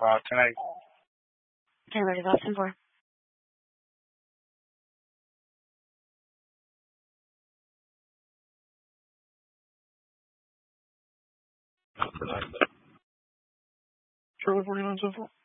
tonight. Okay, ready, Boston 4. Charlie 49 Central.